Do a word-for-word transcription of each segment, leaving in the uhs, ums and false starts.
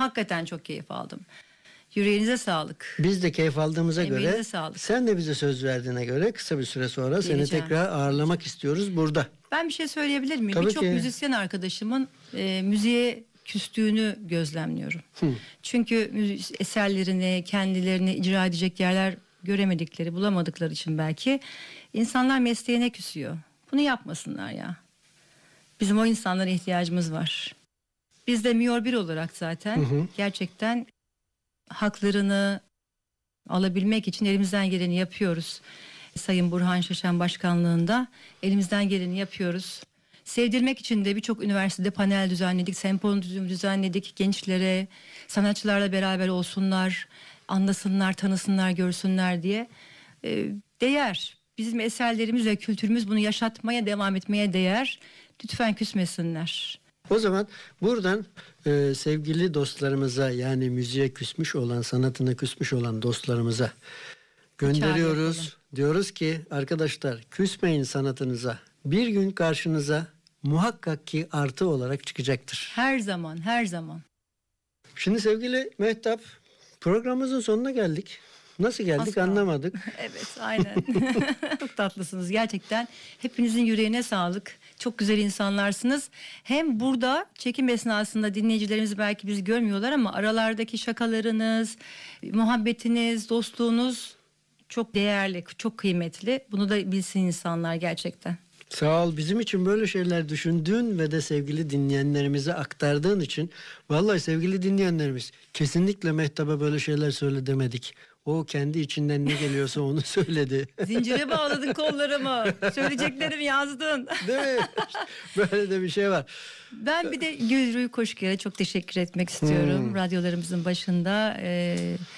hakikaten çok keyif aldım. Yüreğinize sağlık. Biz de keyif aldığımıza Emeğinize göre, sağlık. sen de bize söz verdiğine göre kısa bir süre sonra Geleceğim. seni tekrar ağırlamak istiyoruz burada. Ben bir şey söyleyebilir miyim? Tabii Birçok ki. müzisyen arkadaşımın e, müziğe küstüğünü gözlemliyorum. Hı. Çünkü müzi- eserlerini, kendilerini icra edecek yerler göremedikleri, bulamadıkları için belki insanlar mesleğine küsüyor. Bunu yapmasınlar ya. Bizim o insanlara ihtiyacımız var. Biz de Miyor bir olarak zaten Hı hı. gerçekten haklarını alabilmek için elimizden geleni yapıyoruz. Sayın Burhan Şaşan başkanlığında elimizden geleni yapıyoruz. Sevdirmek için de birçok üniversitede panel düzenledik, sempozyum düzenledik. Gençlere, sanatçılarla beraber olsunlar, anlasınlar, tanısınlar, görsünler diye. Ee, değer. Bizim eserlerimiz ve kültürümüz bunu yaşatmaya, devam etmeye değer. Lütfen küsmesinler. O zaman buradan e, sevgili dostlarımıza, yani müziğe küsmüş olan, sanatına küsmüş olan dostlarımıza gönderiyoruz. yapalım. Diyoruz ki arkadaşlar, küsmeyin sanatınıza. Bir gün karşınıza muhakkak ki artı olarak çıkacaktır. Her zaman, her zaman. Şimdi sevgili Mehtap, programımızın sonuna geldik. Nasıl geldik Asla. anlamadık. Evet, aynen. Çok tatlısınız gerçekten. Hepinizin yüreğine sağlık. Çok güzel insanlarsınız. Hem burada çekim esnasında dinleyicilerimiz belki bizi görmüyorlar ama aralardaki şakalarınız, muhabbetiniz, dostluğunuz çok değerli, çok kıymetli. Bunu da bilsin insanlar gerçekten. Sağ ol, bizim için böyle şeyler düşündüğün ve de sevgili dinleyenlerimize aktardığın için. Vallahi sevgili dinleyenlerimiz, kesinlikle Mehtap'a böyle şeyler söyle demedik. O kendi içinden ne geliyorsa onu söyledi. Zincire bağladın kollarımı. Söyleyeceklerimi yazdın. Değil mi? Böyle de bir şey var. Ben bir de Gülruy Koşku'ya çok teşekkür etmek istiyorum. Hmm. Radyolarımızın başında e,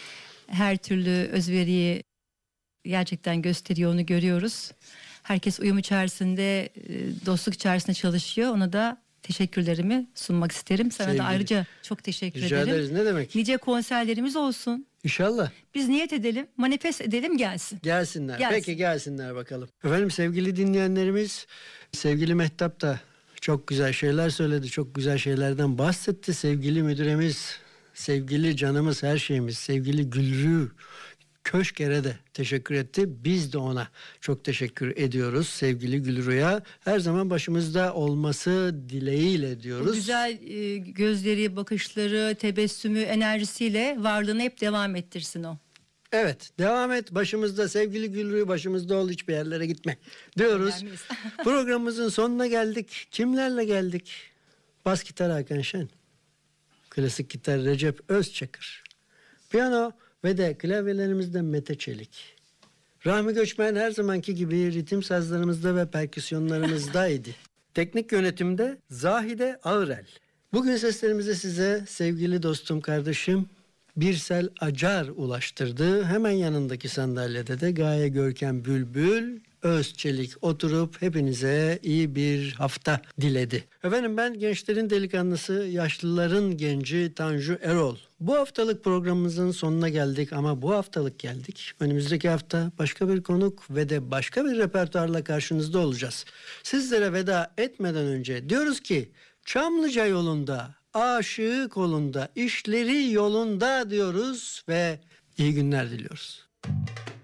her türlü özveriyi gerçekten gösteriyor, onu görüyoruz. Herkes uyum içerisinde, e, dostluk içerisinde çalışıyor. Ona da teşekkürlerimi sunmak isterim. Sana Sevgili. da ayrıca çok teşekkür Rica ederim. ederiz, ne demek? Nice konserlerimiz olsun. İnşallah. Biz niyet edelim, manifest edelim, gelsin. Gelsinler. Gelsin. Peki gelsinler bakalım. Efendim sevgili dinleyenlerimiz, sevgili Mehtap da çok güzel şeyler söyledi. Çok güzel şeylerden bahsetti. Sevgili müdüremiz, sevgili canımız, her şeyimiz, sevgili Gülrü Köşker'e de teşekkür etti. Biz de ona çok teşekkür ediyoruz sevgili Gülrü'ye. Her zaman başımızda olması dileğiyle Bu diyoruz. güzel e, gözleri, bakışları, tebessümü, enerjisiyle varlığını hep devam ettirsin o. Evet, devam et. Başımızda sevgili Gülrü, başımızda ol, hiçbir yerlere gitme diyoruz. Gelmeyiz. Programımızın sonuna geldik. Kimlerle geldik? Bas gitar Hakan Şen. Klasik gitar Recep Özçakır. Piyano ve de klavyelerimizde Mete Çelik. Rahmi Göçmen her zamanki gibi ritim sazlarımızda ve perküsyonlarımızdaydı. Teknik yönetimde Zahide Ağırel. Bugün seslerimizi size sevgili dostum, kardeşim Birsel Acar ulaştırdı. Hemen yanındaki sandalyede de Gaye Görkem Bülbül Özçelik oturup hepinize iyi bir hafta diledi. Efendim, ben gençlerin delikanlısı, yaşlıların genci Tanju Erol. Bu haftalık programımızın sonuna geldik ama bu haftalık geldik. Önümüzdeki hafta başka bir konuk ve de başka bir repertuarla karşınızda olacağız. Sizlere veda etmeden önce diyoruz ki Çamlıca yolunda, aşığı kolunda, işleri yolunda diyoruz ve iyi günler diliyoruz.